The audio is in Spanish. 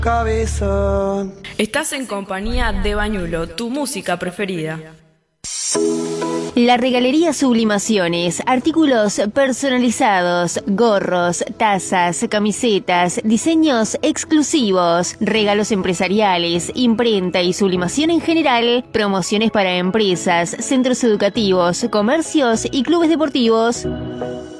cabeza. Estás en compañía de Bañulo, tu música preferida. La Regalería Sublimaciones, artículos personalizados, gorros, tazas, camisetas, diseños exclusivos, regalos empresariales, imprenta y sublimación en general, promociones para empresas, centros educativos, comercios y clubes deportivos.